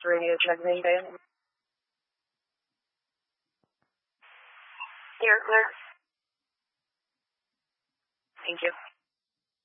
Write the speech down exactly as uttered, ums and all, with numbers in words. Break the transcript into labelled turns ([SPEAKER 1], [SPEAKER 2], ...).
[SPEAKER 1] Radio check main band. You're clear. Thank you.